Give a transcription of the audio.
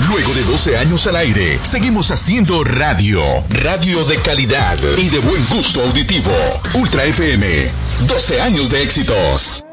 Luego de 12 años al aire, seguimos haciendo radio. Radio de calidad y de buen gusto auditivo. Ultra FM. 12 años de éxitos.